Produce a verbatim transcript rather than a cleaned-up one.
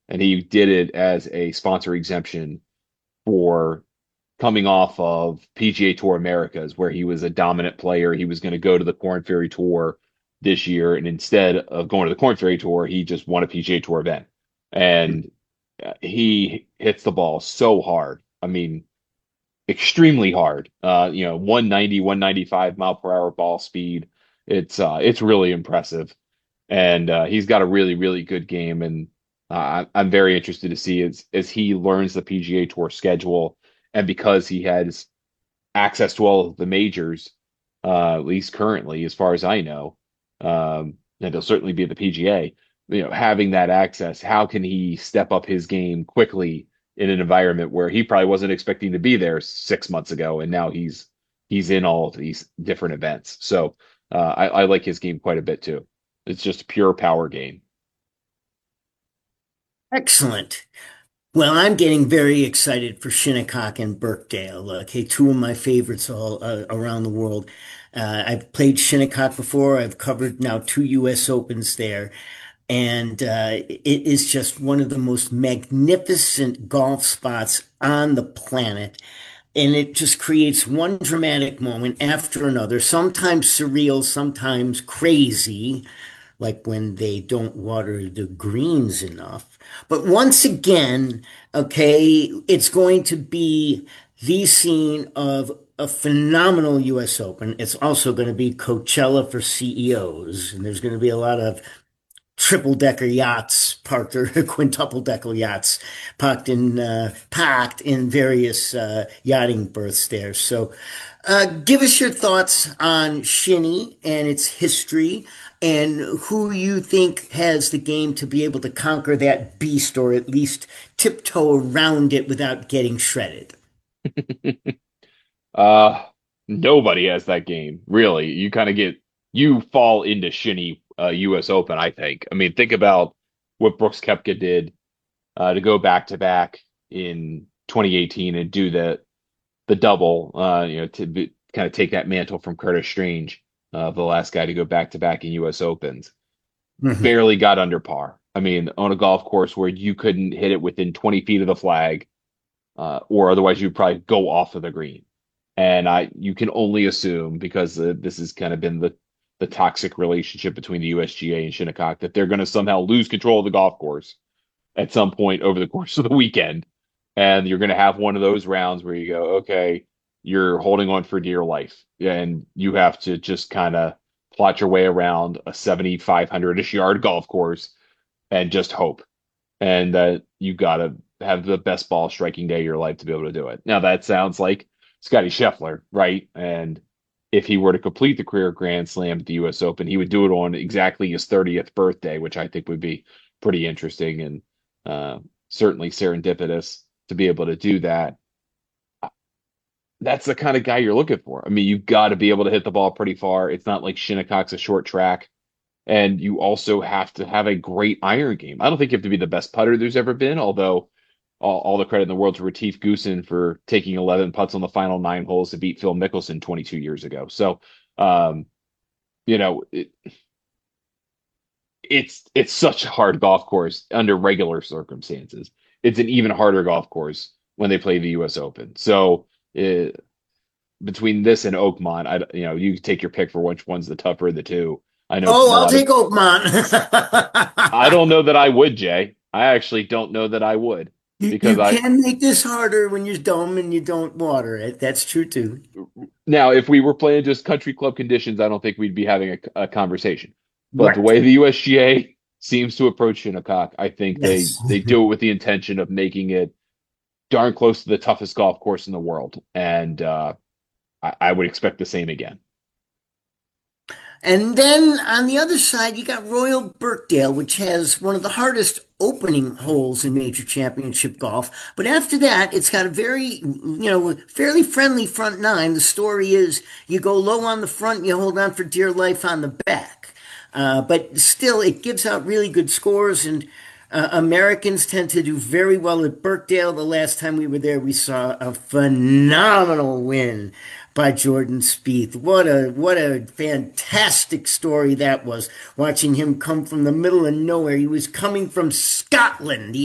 and he did it as a sponsor exemption for coming off of P G A Tour Americas, where he was a dominant player. He was going to go to the Corn Ferry Tour this year, and instead of going to the Corn Ferry Tour, he just won a P G A Tour event. And uh, he hits the ball so hard. I mean, extremely hard. Uh, you know, one ninety, one ninety-five mile per hour ball speed. It's uh, it's really impressive, and uh, he's got a really, really good game. And uh, I'm very interested to see as as he learns the P G A Tour schedule, and because he has access to all of the majors, uh, at least currently, as far as I know, um, and he'll certainly be at the P G A. You know, having that access, how can he step up his game quickly in an environment where he probably wasn't expecting to be there six months ago, and now he's he's in all of these different events. So uh, I, I like his game quite a bit too. It's just a pure power game. Excellent. Well, I'm getting very excited for Shinnecock and Birkdale. Okay, two of my favorites all uh, around the world. Uh, I've played Shinnecock before. I've covered now two U S Opens there, and uh, it is just one of the most magnificent golf spots on the planet. And it just creates one dramatic moment after another, sometimes surreal, sometimes crazy, like when they don't water the greens enough. But once again, okay, it's going to be the scene of a phenomenal U S Open. It's also going to be Coachella for C E Os, and there's going to be a lot of triple decker yachts parked or quintuple decker yachts parked in uh, packed in various uh, yachting berths there. So, uh, give us your thoughts on Shinny and its history, and who you think has the game to be able to conquer that beast, or at least tiptoe around it without getting shredded. Uh, Nobody has that game, really. You kind of get you fall into shinny uh, U S Open, I think. I mean, think about what Brooks Koepka did uh, to go back to back in twenty eighteen and do the the double, uh, you know, to be, kind of take that mantle from Curtis Strange, uh, the last guy to go back to back in U S Opens. Mhm. Barely got under par. I mean, on a golf course where you couldn't hit it within twenty feet of the flag, uh, or otherwise you'd probably go off of the green. And I, you can only assume because uh, this has kind of been the the toxic relationship between the U S G A and Shinnecock that they're going to somehow lose control of the golf course at some point over the course of the weekend. And you're going to have one of those rounds where you go, okay, you're holding on for dear life. And you have to just kind of plot your way around a seventy-five hundred-ish yard golf course and just hope. And that you got to have the best ball striking day of your life to be able to do it. Now, that sounds like Scotty Scheffler, right? And if he were to complete the career Grand Slam at the U S Open, he would do it on exactly his thirtieth birthday, which I think would be pretty interesting and uh, certainly serendipitous to be able to do that. That's the kind of guy you're looking for. I mean, you've got to be able to hit the ball pretty far. It's not like Shinnecock's a short track. And you also have to have a great iron game. I don't think you have to be the best putter there's ever been, although all, all the credit in the world to Retief Goosen for taking eleven putts on the final nine holes to beat Phil Mickelson twenty-two years ago. So, um, you know, it, it's it's such a hard golf course under regular circumstances. It's an even harder golf course when they play the U S Open. So, uh, between this and Oakmont, I you know you take your pick for which one's the tougher of the two. I know Oh, a I'll lot of take Oakmont. I don't know that I would, Jay. I actually don't know that I would You, because you I can make this harder when you're dumb and you don't water it. That's true too. now if we were playing just country club conditions, I don't think we'd be having a, a conversation. But the Right. way the U S G A seems to approach Shinnecock, I think they Yes. they do it with the intention of making it darn close to the toughest golf course in the world, and uh, I, I would expect the same again. And then on the other side, you got Royal Birkdale, which has one of the hardest opening holes in major championship golf. But after that, it's got a very, you know, fairly friendly front nine. The story is you go low on the front, you hold on for dear life on the back. Uh, but still, it gives out really good scores, and uh, Americans tend to do very well at Birkdale. The last time we were there, we saw a phenomenal win by Jordan Spieth. What a what a fantastic story that was. Watching him come from the middle of nowhere. He was coming from Scotland. He